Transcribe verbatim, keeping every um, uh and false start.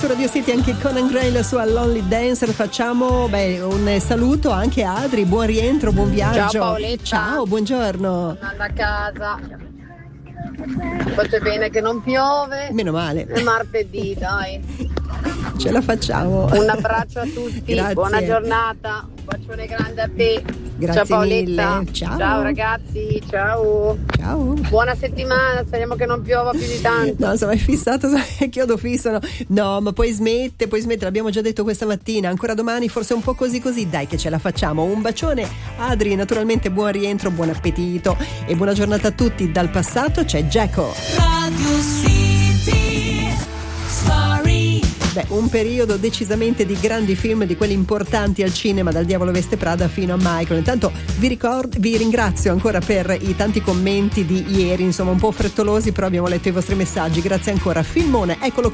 Su Radio City anche Conan Gray, la sua Lonely Dancer. Facciamo beh, un saluto anche a Adri, buon rientro, buon viaggio. Ciao Paoletta. Ciao, buongiorno. Tornando a casa. Forse bene che non piove. Meno male. È martedì, dai. Ce la facciamo. Un abbraccio a tutti, Grazie. buona giornata, un bacione grande a te. Grazie ciao Paoletta. mille. Ciao. Ciao ragazzi, ciao. Ciao. Buona settimana, speriamo che non piova più di tanto. No, insomma, è fissato, è chiodo fisso. No. no, ma poi smette, poi smette, l'abbiamo già detto questa mattina. Ancora domani, forse un po' così così. Dai, che ce la facciamo. Un bacione, Adri. Naturalmente, buon rientro, buon appetito e buona giornata a tutti. Dal passato c'è Geco. Radio City Story. Beh, un periodo decisamente di grandi film, di quelli importanti al cinema, dal Diavolo Veste Prada fino a Michael. Intanto vi ricordo, vi ringrazio ancora per i tanti commenti di ieri, insomma un po' frettolosi, però abbiamo letto i vostri messaggi. Grazie ancora. Filmone, eccolo